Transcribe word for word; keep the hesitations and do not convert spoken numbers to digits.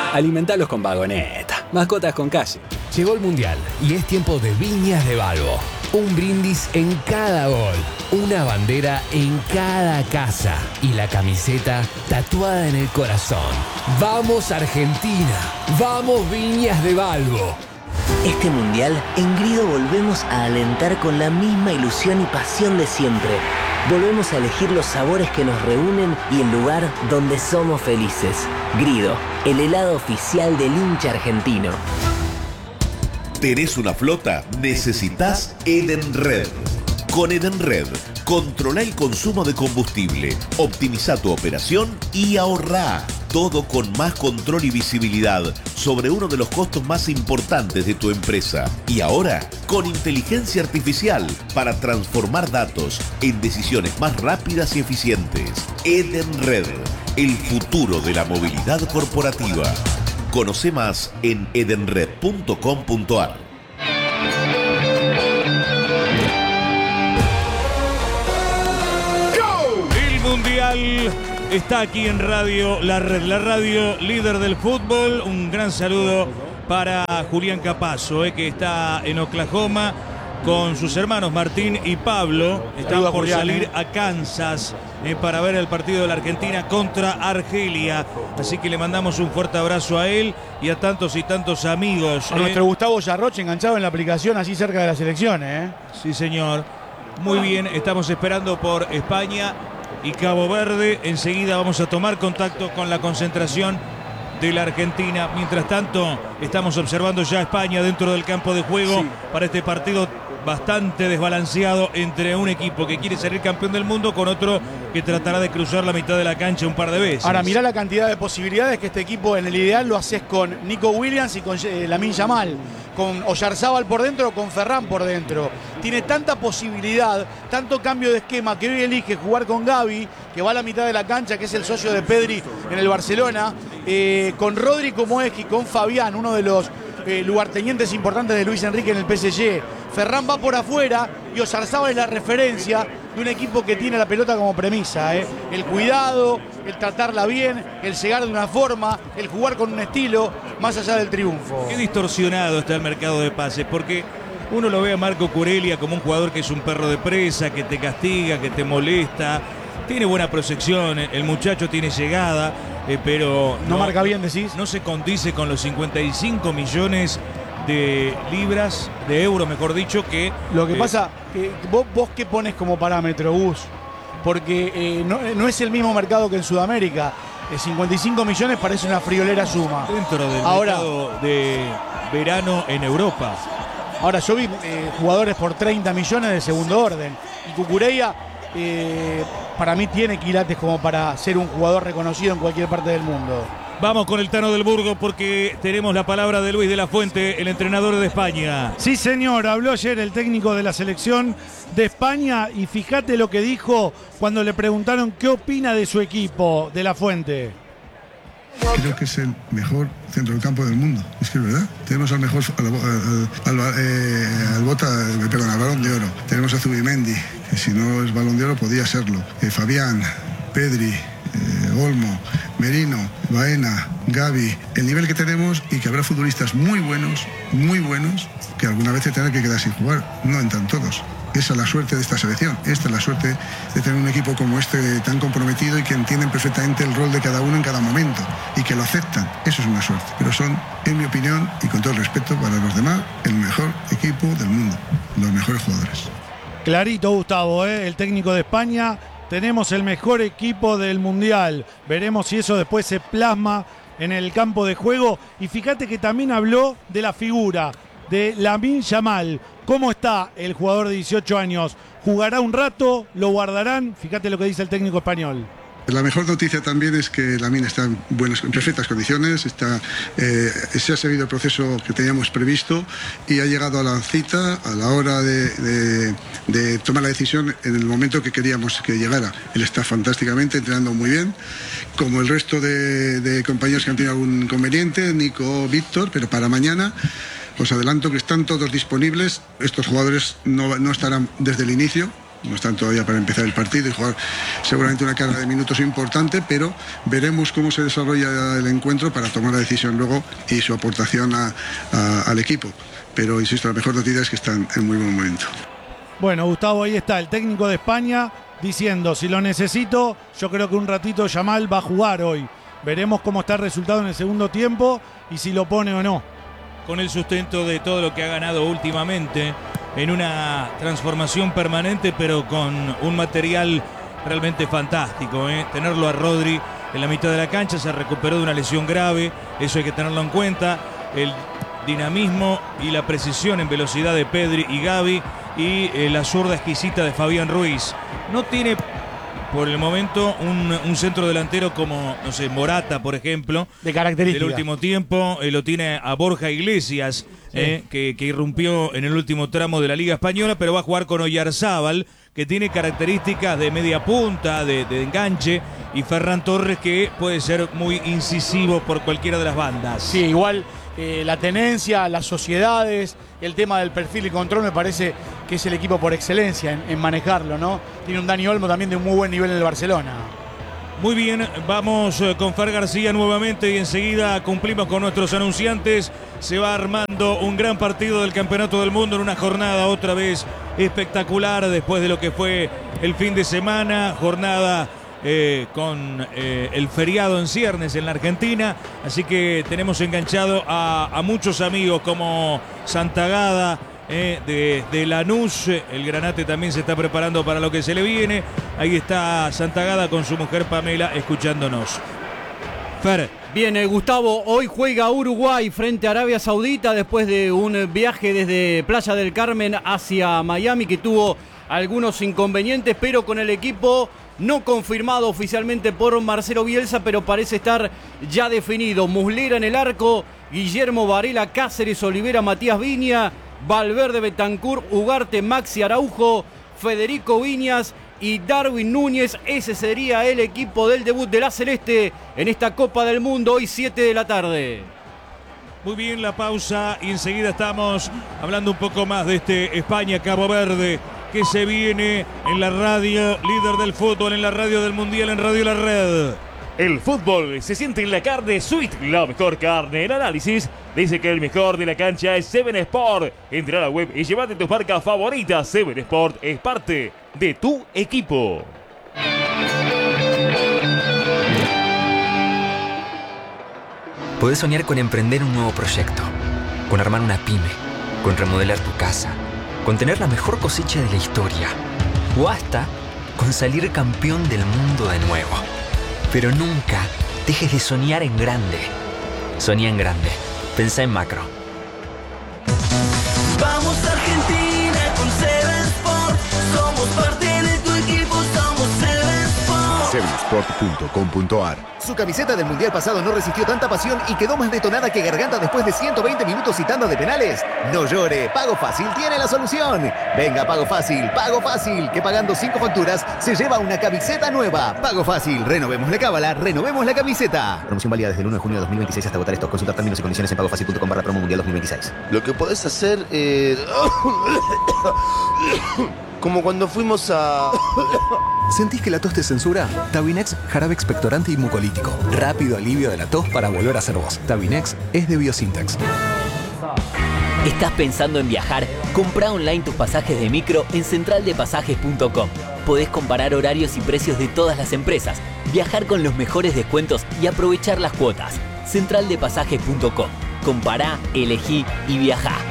Alimentalos con Vagoneta. Mascotas con calle. Llegó el Mundial y es tiempo de Viñas de Balbo. Un brindis en cada gol, una bandera en cada casa y la camiseta tatuada en el corazón. ¡Vamos Argentina! ¡Vamos Viñas de Balbo! Este Mundial, en Grido volvemos a alentar con la misma ilusión y pasión de siempre. Volvemos a elegir los sabores que nos reúnen y el lugar donde somos felices. Grido, el helado oficial del hincha argentino. ¿Tenés una flota? Necesitas Edenred. Con Edenred, controla el consumo de combustible, optimiza tu operación y ahorrá. Todo con más control y visibilidad sobre uno de los costos más importantes de tu empresa. Y ahora, con inteligencia artificial para transformar datos en decisiones más rápidas y eficientes. Edenred, el futuro de la movilidad corporativa. Conoce más en edenred punto com punto ar. El Mundial está aquí en Radio La Red, la radio líder del fútbol. Un gran saludo para Julián Capazo, eh, que está en Oklahoma con sus hermanos Martín y Pablo. Están por Julián, salir eh. a Kansas eh, para ver el partido de la Argentina contra Argelia. Así que le mandamos un fuerte abrazo a él y a tantos y tantos amigos. A eh. nuestro Gustavo Yarroche enganchado en la aplicación así cerca de las elecciones. ¿eh? Sí, señor. Muy bien, estamos esperando por España y Cabo Verde. Enseguida vamos a tomar contacto con la concentración de la Argentina. Mientras tanto, estamos observando ya a España dentro del campo de juego, sí, para este partido bastante desbalanceado entre un equipo que quiere salir campeón del mundo con otro que tratará de cruzar la mitad de la cancha un par de veces. Ahora, mirá la cantidad de posibilidades que este equipo en el ideal lo haces con Nico Williams y con eh, Lamine Yamal, con Oyarzábal por dentro o con Ferran por dentro. Tiene tanta posibilidad, tanto cambio de esquema, que hoy elige jugar con Gavi, que va a la mitad de la cancha, que es el socio de Pedri en el Barcelona, eh, con Rodri como eje y con Fabián, uno de los eh, lugartenientes importantes de Luis Enrique en el P S G. Ferran va por afuera y Oyarzábal es la referencia de un equipo que tiene la pelota como premisa. ¿eh? El cuidado, el tratarla bien, el llegar de una forma, el jugar con un estilo, más allá del triunfo. Qué distorsionado está el mercado de pases, porque uno lo ve a Marco Curelia como un jugador que es un perro de presa, que te castiga, que te molesta. Tiene buena proyección, el muchacho tiene llegada, eh, pero... No, no marca bien, decís. No se condice con los cincuenta y cinco millones de libras, de euros, mejor dicho, que... Lo que eh, pasa, que vos, vos qué pones como parámetro, Gus, porque eh, no, no es el mismo mercado que en Sudamérica. Eh, cincuenta y cinco millones parece una friolera suma. Dentro del Ahora, mercado de verano en Europa. Ahora, yo vi eh, jugadores por treinta millones de segundo orden. Y Cucurella, eh, para mí, tiene quilates como para ser un jugador reconocido en cualquier parte del mundo. Vamos con el Tano del Burgo porque tenemos la palabra de Luis de la Fuente, el entrenador de España. Sí, señor, habló ayer el técnico de la selección de España y fíjate lo que dijo cuando le preguntaron qué opina de su equipo, de la Fuente. Creo que es el mejor centro del campo del mundo, es que es verdad. Tenemos al mejor, al, al, al, eh, al bota, perdón, al Balón de Oro. Tenemos a Zubimendi, que si no es Balón de Oro podía serlo. Eh, Fabián, Pedri, eh, Olmo, Merino, Baena, Gavi, el nivel que tenemos, y que habrá futbolistas muy buenos, muy buenos, que alguna vez tendrán que quedar sin jugar. No entran todos. Esa es la suerte de esta selección. Esta es la suerte de tener un equipo como este tan comprometido y que entienden perfectamente el rol de cada uno en cada momento y que lo aceptan. Eso es una suerte. Pero son, en mi opinión, y con todo el respeto para los demás, el mejor equipo del mundo. Los mejores jugadores. Clarito, Gustavo, ¿eh? El técnico de España. Tenemos el mejor equipo del Mundial. Veremos si eso después se plasma en el campo de juego. Y fíjate que también habló de la figura de Lamine Yamal. ¿Cómo está el jugador de dieciocho años? ¿Jugará un rato? ¿Lo guardarán? Fíjate lo que dice el técnico español. La mejor noticia también es que Lamine está en, buenas, en perfectas condiciones, está, eh, se ha seguido el proceso que teníamos previsto y ha llegado a la cita a la hora de, de, de tomar la decisión en el momento que queríamos que llegara. Él está fantásticamente, entrenando muy bien, como el resto de, de compañeros que han tenido algún inconveniente, Nico, Víctor, pero para mañana os adelanto que están todos disponibles. Estos jugadores no, no estarán desde el inicio, no están todavía para empezar el partido y jugar seguramente una carga de minutos importante, pero veremos cómo se desarrolla el encuentro para tomar la decisión luego y su aportación a, a, al equipo. Pero insisto, la mejor noticia es que están en muy buen momento. Bueno, Gustavo, ahí está el técnico de España diciendo, si lo necesito, yo creo que un ratito Yamal va a jugar hoy. Veremos cómo está el resultado en el segundo tiempo y si lo pone o no. Con el sustento de todo lo que ha ganado últimamente, en una transformación permanente, pero con un material realmente fantástico, ¿eh? Tenerlo a Rodri en la mitad de la cancha, se recuperó de una lesión grave, eso hay que tenerlo en cuenta. El dinamismo y la precisión en velocidad de Pedri y Gavi y eh, la zurda exquisita de Fabián Ruiz. No tiene por el momento un, un centro delantero como, no sé, Morata, por ejemplo, de característica. Del último tiempo, eh, lo tiene a Borja Iglesias, sí. eh, que, que irrumpió en el último tramo de la Liga Española, pero va a jugar con Oyarzábal, que tiene características de media punta, de, de enganche, y Ferran Torres, que puede ser muy incisivo por cualquiera de las bandas. Sí, igual eh, la tenencia, las sociedades, el tema del perfil y control me parece que es el equipo por excelencia en, en manejarlo, ¿no? Tiene un Dani Olmo también de un muy buen nivel en el Barcelona. Muy bien, vamos con Fer García nuevamente y enseguida cumplimos con nuestros anunciantes. Se va armando un gran partido del Campeonato del Mundo en una jornada otra vez espectacular después de lo que fue el fin de semana, jornada eh, con eh, el feriado en ciernes en la Argentina, así que tenemos enganchado a, a muchos amigos como Santagada, Eh, de, de Lanús. El Granate también se está preparando para lo que se le viene. Ahí está Santagada con su mujer Pamela escuchándonos. Fer. Bien, eh, Gustavo, hoy juega Uruguay frente a Arabia Saudita después de un viaje desde Playa del Carmen hacia Miami que tuvo algunos inconvenientes, pero con el equipo no confirmado oficialmente por Marcelo Bielsa, pero parece estar ya definido. Muslera en el arco, Guillermo Varela, Cáceres, Olivera, Matías Viña, Valverde, Bentancur, Ugarte, Maxi Araujo, Federico Viñas y Darwin Núñez. Ese sería el equipo del debut de la Celeste en esta Copa del Mundo, hoy siete de la tarde. Muy bien, la pausa y enseguida estamos hablando un poco más de este España-Cabo Verde que se viene en la radio líder del fútbol, en la radio del Mundial, en Radio La Red. El fútbol se siente en la carne Sweet, la mejor carne. El análisis dice que el mejor de la cancha es Seven Sport. Entra a la web y llévate tus marcas favoritas. Seven Sport es parte de tu equipo. Podés soñar con emprender un nuevo proyecto, con armar una pyme, con remodelar tu casa, con tener la mejor cosecha de la historia, o hasta con salir campeón del mundo de nuevo. Pero nunca dejes de soñar en grande. Soñá en grande. Pensá en macro. Vamos Argentina con Seven Sport. Somos parte de tu equipo, somos Seven Sport. seven sport punto com punto a r. Su camiseta del Mundial pasado no resistió tanta pasión y quedó más detonada que Garganta después de ciento veinte minutos y tanda de penales. No llore, Pago Fácil tiene la solución. Venga, Pago Fácil, Pago Fácil, que pagando cinco facturas se lleva una camiseta nueva. Pago Fácil, renovemos la cábala, renovemos la camiseta. Promoción válida desde el uno de junio de dos mil veintiséis hasta agotar estos. Consultar términos y condiciones en pagofacil punto com barra promo mundial dos mil veintiséis. Lo que podés hacer es... como cuando fuimos a... ¿Sentís que la tos te censura? Tabinex, jarabe expectorante y mucolítico. Rápido alivio de la tos para volver a ser vos. Tabinex es de Biosyntax. ¿Estás pensando en viajar? Comprá online tus pasajes de micro en central de pasajes punto com. Podés comparar horarios y precios de todas las empresas, viajar con los mejores descuentos y aprovechar las cuotas. central de pasajes punto com. Compará, elegí y viajá.